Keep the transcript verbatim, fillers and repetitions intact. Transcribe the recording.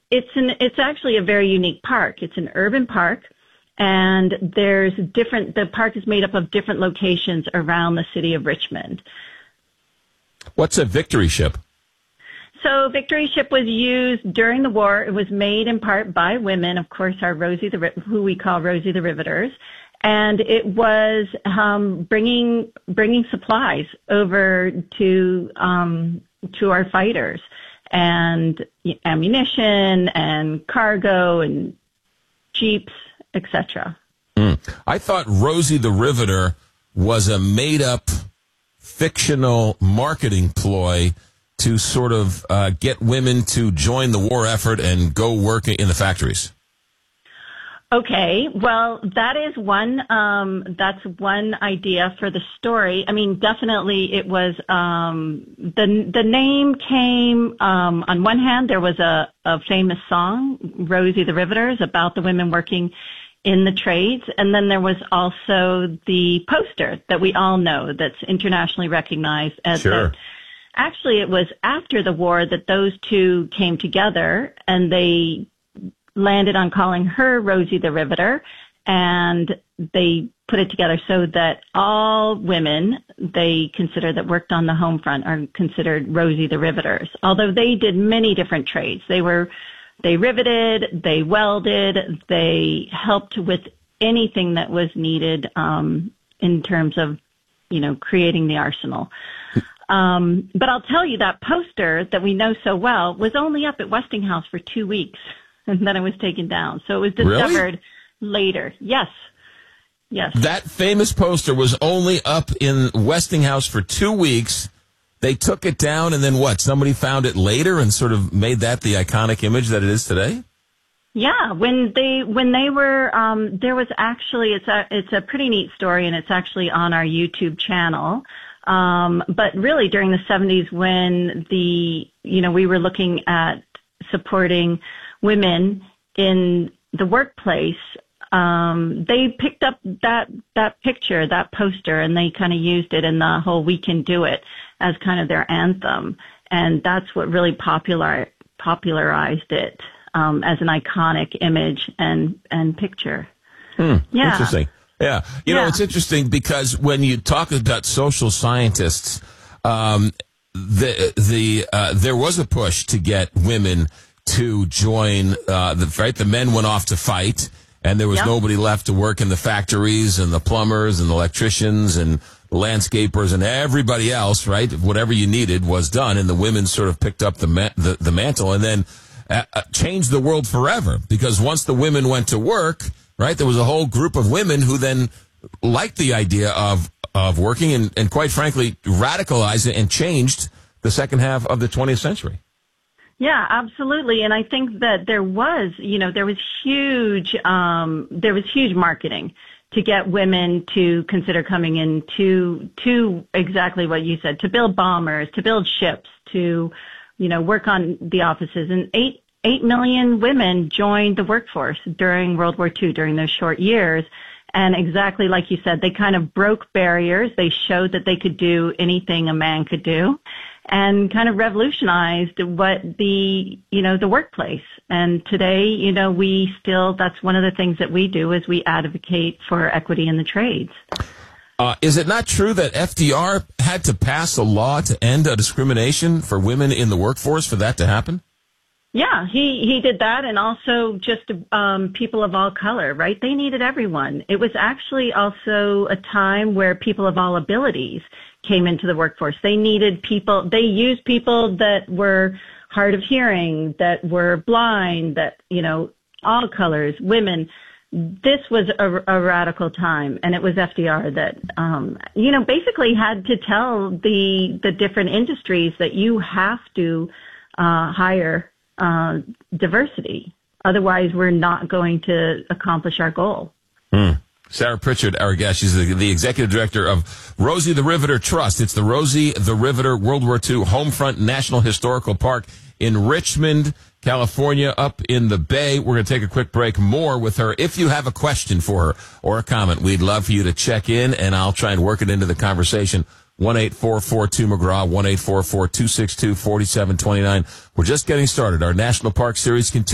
it's an it's actually a very unique park. It's an urban park, and there's different. The park is made up of different locations around the city of Richmond. What's a Victory ship? So Victory ship was used during the war. It was made in part by women, of course, our Rosie the who we call Rosie the Riveters, and it was um, bringing bringing supplies over to um, to our fighters, and ammunition and cargo and jeeps, et cetera. Mm. I thought Rosie the Riveter was a made-up fictional marketing ploy to sort of uh, get women to join the war effort and go work in the factories. Okay, well, that is one, um, that's one idea for the story. I mean, definitely it was, um, the, the name came, um, on one hand, there was a, a famous song, Rosie the Riveters, about the women working in the trades. And then there was also the poster that we all know that's internationally recognized as Sure. the, Actually, it was after the war that those two came together, and they landed on calling her Rosie the Riveter, and they put it together so that all women they consider that worked on the home front are considered Rosie the Riveters. Although they did many different trades. They were, they riveted, they welded, they helped with anything that was needed um, in terms of, you know, creating the arsenal. Um, but I'll tell you that poster that we know so well was only up at Westinghouse for two weeks, and then it was taken down. So it was discovered Really? later. Yes. Yes. That famous poster was only up in Westinghouse for two weeks. They took it down, and then what? Somebody found it later and sort of made that the iconic image that it is today? Yeah, when they when they were um, there was actually it's a it's a pretty neat story, and it's actually on our YouTube channel. Um, but really during the seventies when the, you know, we were looking at supporting women in the workplace, um, they picked up that, that picture, that poster, and they kind of used it in the whole We Can Do It as kind of their anthem. And that's what really popular, popularized it, um, as an iconic image and, and picture. Hmm, yeah. Interesting. Yeah. You yeah. know, it's interesting because when you talk about social scientists, um, the, the, uh, there was a push to get women to join, uh, the, right? The men went off to fight, and there was yep. nobody left to work in the factories, and the plumbers and the electricians and the landscapers and everybody else, right? Whatever you needed was done, and the women sort of picked up the, ma- the, the mantle and then uh, changed the world forever, because once the women went to work, right, there was a whole group of women who then liked the idea of of working and, and quite frankly, radicalized it and changed the second half of the twentieth century. Yeah, absolutely. And I think that there was, you know, there was huge, um, there was huge marketing to get women to consider coming in to, to exactly what you said, to build bombers, to build ships, to, you know, work on the offices. And eight, eight million women joined the workforce during World War Two, during those short years. And exactly like you said, they kind of broke barriers. They showed that they could do anything a man could do, and kind of revolutionized what the, you know, the workplace. And today, you know, we still, that's one of the things that we do is we advocate for equity in the trades. Uh, is it not true that F D R had to pass a law to end a discrimination for women in the workforce for that to happen? Yeah, he, he did that, and also just um, people of all color, right? They needed everyone. It was actually also a time where people of all abilities came into the workforce. They needed people, they used people that were hard of hearing, that were blind, that, you know, all colors, women. This was a, a radical time, and it was F D R that, um, you know, basically had to tell the the different industries that you have to uh, hire uh, diversity. Otherwise, we're not going to accomplish our goal. Hmm. Sarah Pritchard, our guest. She's the, the executive director of Rosie the Riveter Trust. It's the Rosie the Riveter World War Two Homefront National Historical Park in Richmond, California, up in the Bay. We're going to take a quick break. More with her. If you have a question for her or a comment, we'd love for you to check in, and I'll try and work it into the conversation. one eight four four two McGraw, one eight four four two six two four seven two nine. We're just getting started. Our National Park Series continues.